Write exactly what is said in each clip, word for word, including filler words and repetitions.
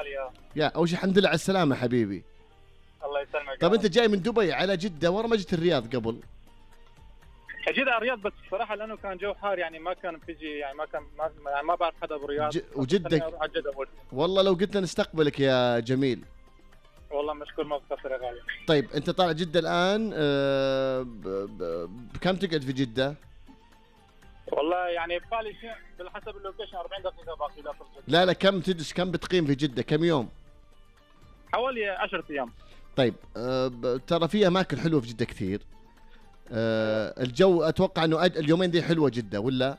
غالي. اه يا اول شيء الحمد لله على السلامه حبيبي. الله يسلمك. طب انت جاي من دبي على جده ورا ما جيت الرياض قبل؟ اجيت على الرياض بس بصراحه لانه كان جو حار يعني ما كان فيجي يعني ما كان ما, يعني ما بعرف حدا بالرياض. ج... وجدك جدة والله لو قلت نستقبلك يا جميل. والله مشكور ما بخسر يا غالي. طيب انت طالع جده الان أه ب... ب... بكم تقعد في جده؟ والله يعني ببالي شيء بالحسب اللوكيشن أربعين دقيقه باقي لا ترجع. لا لا كم تجلس كم بتقيم في جده كم يوم؟ حوالي عشرة ايام. طيب أه ب... ترى في اماكن حلوه في جده كثير. أه الجو اتوقع انه أج... اليومين دي حلوه جده ولا؟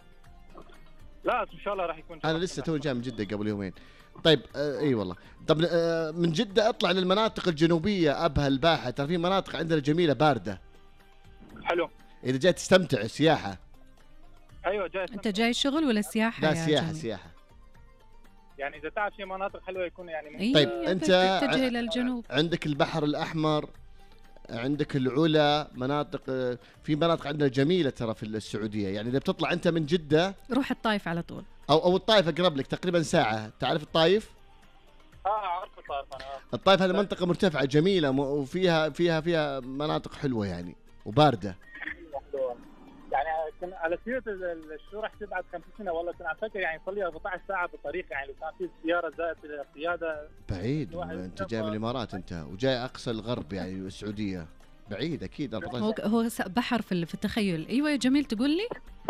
لا ان شاء الله راح يكون. انا لسه تو جاي من جده قبل يومين. طيب آه اي والله. طب آه من جده اطلع للمناطق الجنوبيه ابها الباحه، ترى في مناطق عندنا جميله بارده. حلو. اذا جاي تستمتع سياحه. ايوه جاي. انت جاي شغل ولا سياحه؟ لا يا سياحه جميل. سياحه. يعني اذا تعرف في مناطق حلوه يكون يعني. إيه طيب انت تتجه الى الجنوب. عندك البحر الاحمر، عندك العلا، مناطق في مناطق عندنا جميله ترى في السعوديه، يعني اذا بتطلع انت من جده روح الطايف على طول. او او الطائف اقرب لك تقريبا ساعه. تعرف الطائف؟ اه اعرف الطائف انا. الطائف هذه منطقه مرتفعه جميله وفيها فيها فيها مناطق حلوه يعني وبارده. يعني كان على سيره شو راح تبعد خمسين سنه والله كنت عم فكر يعني صار لي أربعة عشر ساعه بالطريق يعني لو كان في سياره زائد القياده. بعيد انت جاي من الامارات انت وجاي اقصى الغرب يعني السعوديه بعيد اكيد. هو هو بحر في في التخيل. ايوه يا جميل تقول لي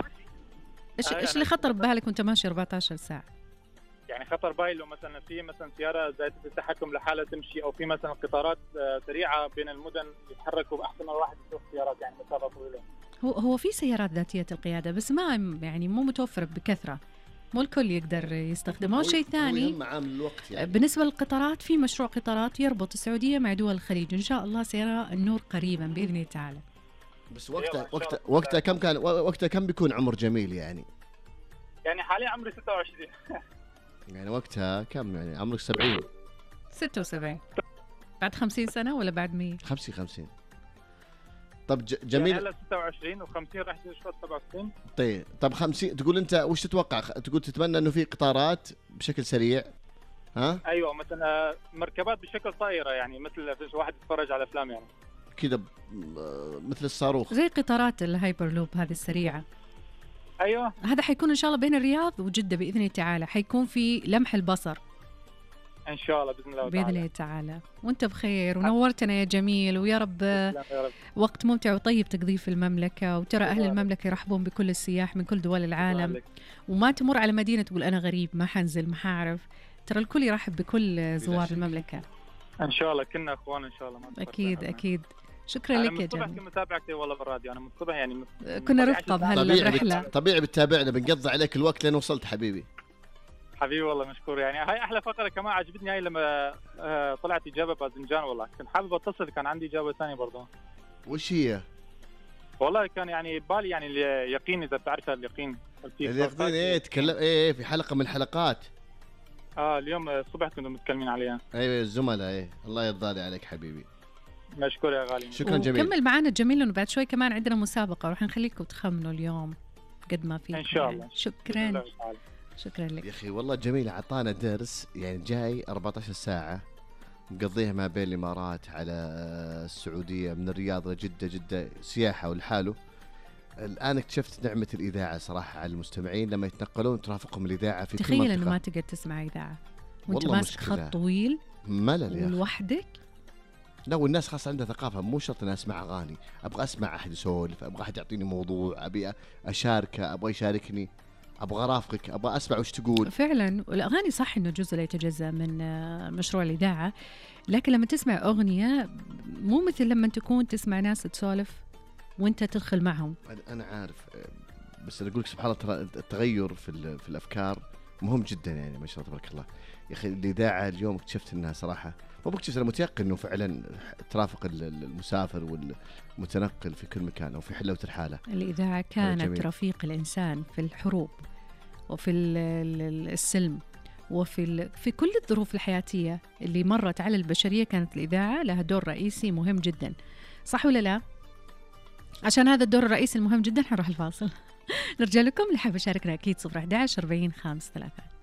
ايش ايش اللي خطر ببالك وانت ماشي أربعة عشر ساعه؟ يعني خطر باين لو مثلا في مثلا سياره زائده التحكم لحالها تمشي او في مثلا قطارات سريعه بين المدن يتحركوا باحسن من واحد يسوق سيارات يعني مسافه طويله. هو هو في سيارات ذاتيه القياده بس ما يعني مو متوفره بكثره، مو الكل يقدر يستخدمه. شيء ثاني يعني. بالنسبه للقطارات في مشروع قطارات يربط السعوديه مع دول الخليج، ان شاء الله سيرى النور قريبا باذن الله تعالى. بس وقتها وقتها وقتها كم كان وقتها كم بيكون عمر جميل يعني؟ يعني حاليا عمري ستة وعشرين. يعني وقتها كم يعني عمرك سبعين؟ ستة وسبعين. بعد خمسين سنة ولا بعد مية؟ خمسين خمسين. طب جميل. يعني هلا ستة وعشرين وخمسين راح تصير سبعة وستين. طيب طب خمسين تقول انت وش تتوقع؟ تقول تتمنى انه في قطارات بشكل سريع؟ ها؟ ايوه مثلا مركبات بشكل طائرة يعني مثل واحد يتفرج على افلام يعني. كذا مثل الصاروخ. زي قطارات الهايبر لوب هذه السريعة. ايوه. هذا حيكون ان شاء الله بين الرياض وجدة باذن الله تعالى، حيكون في لمح البصر. ان شاء الله باذن الله تعالى. باذن الله تعالى، وانت بخير ونورتنا يا جميل، ويا رب, يا رب وقت ممتع وطيب تقضيه في المملكة، وترى اهل المملكة يرحبون بكل السياح من كل دول العالم، وما تمر على مدينة تقول انا غريب ما حنزل ما حعرف، ترى الكل يرحب بكل زوار المملكة. ان شاء الله كنا اخوان ان شاء الله. اكيد اكيد. شكرا لك يا جميل. انا كنت متابعك والله بالراديو، انا من الصبح يعني كنا رفقه بهالرحله. طبيعي بتتابعنا، بنقضي عليك الوقت لين وصلت حبيبي. حبيبي والله مشكور. يعني هاي احلى فقره كمان عجبتني هاي لما طلعت اجابه باذنجان، والله كنت حابب اتصل، كان عندي اجابه ثانيه برضه. وش هي؟ والله كان يعني بالي يعني اليقين، اذا بتعرفها اليقين. اليقين ايه تكلم ايه في حلقه من الحلقات. اه اليوم الصبح كنا متكلمين عليها. ايوه الزملاء ايه. الله يرضى عليك حبيبي. مشكور يا غالي. شكرا جميل. كمل معنا جميل لانه بعد شوي كمان عندنا مسابقه راح نخليكم تخمنوا اليوم قد ما فيكم ان شاء الله. يعني. شكرا شكرا لك يا اخي. والله جميل اعطانا درس، يعني جاي أربعة عشر ساعه مقضيها ما بين الامارات على السعوديه من الرياض لجده، جده سياحه ولحاله. الان اكتشفت نعمه الاذاعه صراحه على المستمعين لما يتنقلون ترافقهم الاذاعه في كل منطقه. تخيل انه ما تقدر تسمع اذاعه وانت ماسك خط طويل ملل يا اخي لوحدك. لا والناس خاصة عندها ثقافة، مو شرط أنا أسمع أغاني، أبغى أسمع أحد يسولف، أبغى أحد يعطيني موضوع، أبي أشاركه، أبغى يشاركني، أبغى أرافقك، أبغى أسمع وش تقول. فعلا والأغاني صح إنه جزء لا يتجزأ من مشروع الإذاعة، لكن لما تسمع أغنية مو مثل لما تكون تسمع ناس تسولف وأنت تدخل معهم. أنا عارف، بس أنا أقولك سبحان الله التغير في في الأفكار مهم جدا، يعني ما شاء الله تبارك الله. يا أخي الإذاعة اليوم اكتشفت أنها صراحة ما بكتشف، أنا متيقن أنه فعلا ترافق المسافر والمتنقل في كل مكان أو في حلة وترحالة. الإذاعة كانت رفيق الإنسان في الحروب وفي السلم وفي في كل الظروف الحياتية اللي مرت على البشرية، كانت الإذاعة لها دور رئيسي مهم جدا، صح ولا لا؟ عشان هذا الدور الرئيسي المهم جدا حنروح الفاصل. نرجع لكم اللي حاب يشاركنا أكيد صفر أحد عشر أربعين خمسة ثلاثة.